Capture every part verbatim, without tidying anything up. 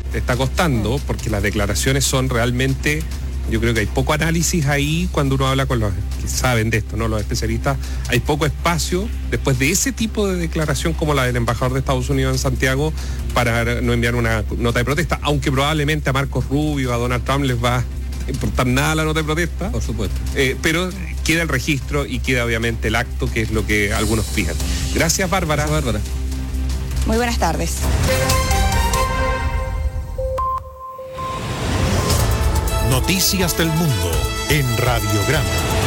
está costando, porque las declaraciones son realmente, yo creo que hay poco análisis ahí cuando uno habla con los que saben de esto, ¿no? Los especialistas, hay poco espacio después de ese tipo de declaración como la del embajador de Estados Unidos en Santiago para no enviar una nota de protesta, aunque probablemente a Marcos Rubio, a Donald Trump les va a importar nada la nota de protesta. Por supuesto. Eh, pero queda el registro y queda obviamente el acto, que es lo que algunos fijan. Gracias, Bárbara. Gracias, Bárbara. Muy buenas tardes. Noticias del Mundo en Radiograma.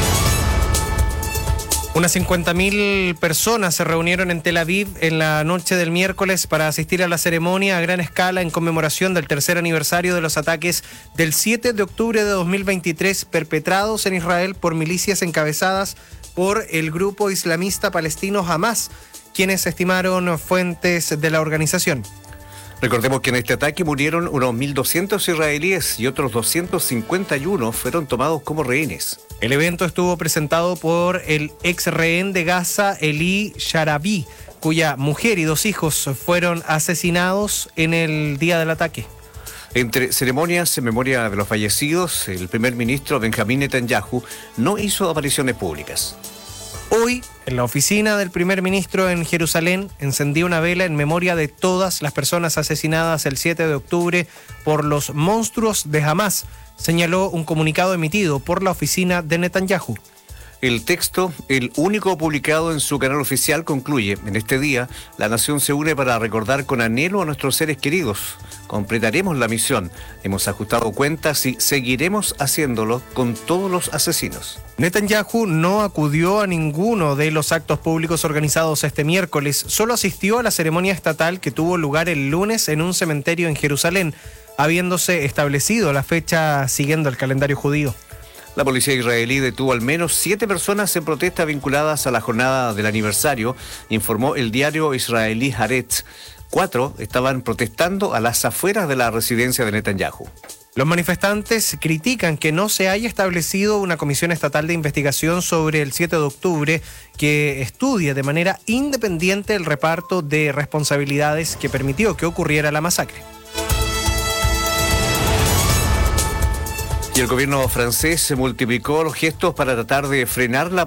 Unas cincuenta mil personas se reunieron en Tel Aviv en la noche del miércoles para asistir a la ceremonia a gran escala en conmemoración del tercer aniversario de los ataques del siete de octubre de dos mil veintitrés perpetrados en Israel por milicias encabezadas por el grupo islamista palestino Hamas, quienes estimaron fuentes de la organización. Recordemos que en este ataque murieron unos mil doscientos israelíes y otros doscientos cincuenta y uno fueron tomados como rehenes. El evento estuvo presentado por el ex rehén de Gaza, Eli Sharabi, cuya mujer y dos hijos fueron asesinados en el día del ataque. Entre ceremonias en memoria de los fallecidos, el primer ministro Benjamín Netanyahu no hizo apariciones públicas. Hoy, en la oficina del primer ministro en Jerusalén, encendió una vela en memoria de todas las personas asesinadas el siete de octubre por los monstruos de Hamas, señaló un comunicado emitido por la oficina de Netanyahu. El texto, el único publicado en su canal oficial, concluye: en este día, la nación se une para recordar con anhelo a nuestros seres queridos. Completaremos la misión. Hemos ajustado cuentas y seguiremos haciéndolo con todos los asesinos. Netanyahu no acudió a ninguno de los actos públicos organizados este miércoles, solo asistió a la ceremonia estatal que tuvo lugar el lunes en un cementerio en Jerusalén, habiéndose establecido la fecha siguiendo el calendario judío. La policía israelí detuvo al menos siete personas en protesta vinculadas a la jornada del aniversario, informó el diario israelí Haaretz. Cuatro estaban protestando a las afueras de la residencia de Netanyahu. Los manifestantes critican que no se haya establecido una comisión estatal de investigación sobre el siete de octubre que estudie de manera independiente el reparto de responsabilidades que permitió que ocurriera la masacre. Y el gobierno francés multiplicó los gestos para tratar de frenar la